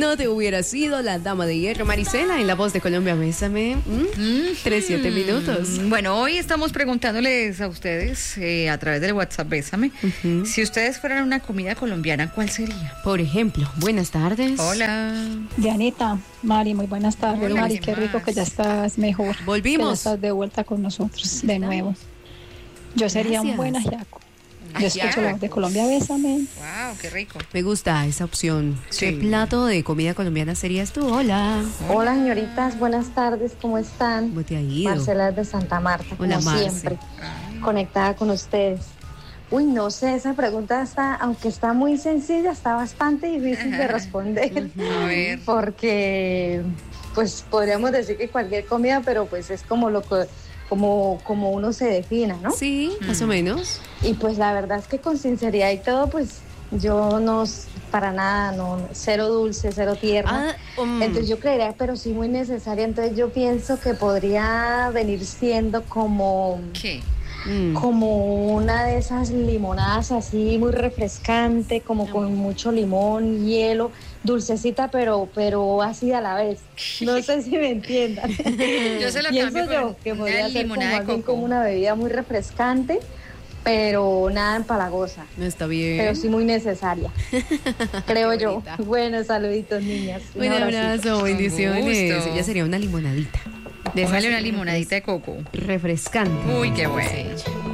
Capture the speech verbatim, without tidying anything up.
No te hubiera sido la dama de hierro. Marisela, en la voz de Colombia, bésame. ¿Mm? Mm. Tres, siete minutos. Bueno, hoy estamos preguntándoles a ustedes eh, a través del WhatsApp, bésame, uh-huh. si ustedes fueran una comida colombiana, ¿cuál sería? Por ejemplo, buenas tardes. Hola. Dianita, Mari, muy buenas tardes. Hola, Mari, qué rico que ya estás mejor. Volvimos. Que ya estás de vuelta con nosotros de nuevo. Yo sería Gracias. un buen ajiaco. Yo escucho la voz de Colombia, bésame. Wow, qué rico. Me gusta esa opción. Sí. ¿Qué plato de comida colombiana serías tú? Hola. Hola, señoritas, buenas tardes, ¿cómo están? ¿Cómo te ha ido? Marcela de Santa Marta, como Hola, Marce. siempre, conectada con ustedes. Uy, no sé, esa pregunta está, aunque está muy sencilla, está bastante difícil de responder. A ver. Porque, pues, podríamos decir que cualquier comida, pero pues es como lo que... Como, como uno se defina, ¿no? Sí, mm. más o menos. Y pues la verdad es que con sinceridad y todo, pues yo no, para nada, no, cero dulce, cero tierna. Ah, um. Entonces yo creería, pero sí muy necesaria. Entonces yo pienso que podría venir siendo como... ¿Qué? Mm. Como una de esas limonadas así muy refrescante, como mm. con mucho limón, hielo, dulcecita pero pero ácida a la vez. No sé si me entiendan. Yo se lo Pienso cambio yo que podría ser como, de coco. como una bebida muy refrescante, pero nada empalagosa. No está bien. Pero sí muy necesaria. Creo yo. Bueno, saluditos, niñas. Un, Un abrazo, bendiciones. Ya sería una limonadita. Déjale una limonadita de coco. Refrescante. Uy, qué bueno.